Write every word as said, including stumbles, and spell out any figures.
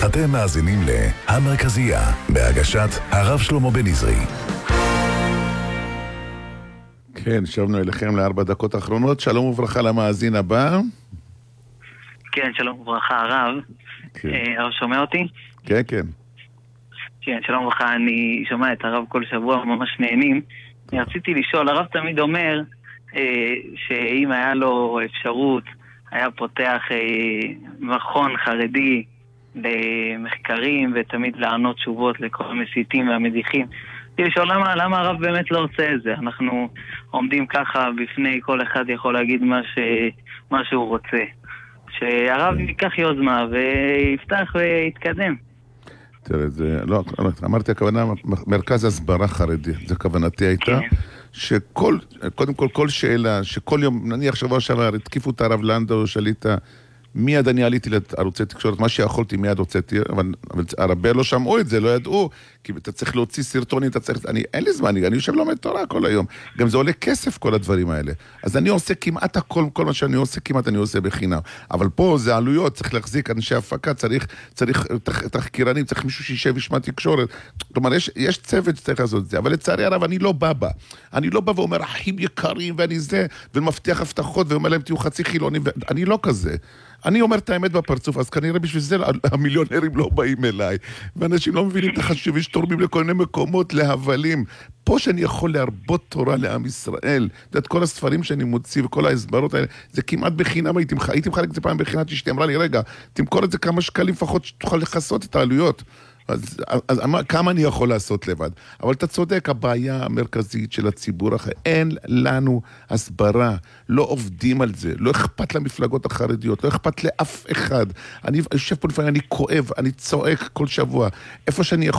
אתם מאזינים להמרכזייה, בהגשת הרב שלמה בן עזרי. כן, שבנו אליכם לארבע דקות האחרונות. שלום וברכה למאזין הבא. כן, שלום וברכה הרב. כן. הרב שומע אותי? כן, כן. כן, שלום וברכה, אני שומע את הרב כל שבוע, ממש נהנים. אני רציתי לשאול, הרב תמיד אומר אה, שאם היה לו אפשרות, היה פותח אה, מכון חרדי למחקרים ותמיד לענות תשובות לכל המסיתים והמדיחים. רציתי לשאול למה, למה הרב באמת לא עושה את זה? אנחנו עומדים ככה בפני כל אחד יכול להגיד מה, ש, מה שהוא רוצה. שהרב ייקח יוזמה ויפתח ויתקדם. תראה, זה, לא, אמרתי הכוונה, מרכז הסברה חרדי, זה כוונתי הייתה, שכל, קודם כל, כל שאלה, שכל יום, נניח שבוע שעבר, התקיפו את הרב לנדאו, שליטה, מיד אני עליתי לערוצי תקשורת, מה שיכולתי מיד הוצאתי, אבל, אבל הרבה לא שמעו את זה, לא ידעו, כי אתה צריך להוציא סרטונים, אתה צריך, אני, אין לי זמן, אני, אני יושב לומד תורה כל היום, גם זה עולה כסף כל הדברים האלה, אז אני עושה כמעט הכל, כל מה שאני עושה, כמעט אני עושה בחינם, אבל פה זה עלויות, צריך להחזיק אנשי הפקה, צריך, צריך תחקירנים, צריך מישהו שישב ישמע תקשורת, כלומר, יש, יש צוות שצריך לעשות את זה, אבל לצערי הרב, אני לא בא בה, אני לא בא ואומר, אחים יקרים, ואני זה, ומבטיח הבטחות, ואומר להם, תהיו חצי חילונים, ואני לא כזה. אני אומר את האמת בפרצוף, אז כנראה בשביל זה המיליונרים לא באים אליי, ואנשים לא מבינים את החשיבות שתורמים לכל מיני מקומות להבלים. פה שאני יכול להרבות תורה לעם ישראל, את כל הספרים שאני מוציא וכל ההסברות האלה, זה כמעט בחינם, הייתי, הייתי מחלק את זה פעם בחינם, אשתי אמרה לי, רגע, תמכור את זה כמה שקלים לפחות שתוכל לחסות את העלויות. אז, אז כמה אני יכול לעשות לבד? אבל אתה צודק, הבעיה המרכזית של הציבור אחר, אין לנו הסברה, לא עובדים על זה, לא אכפת למפלגות החרדיות, לא אכפת לאף אחד. אני יושב פה לפעמים, אני כואב, אני צועק כל שבוע, איפה שאני יכול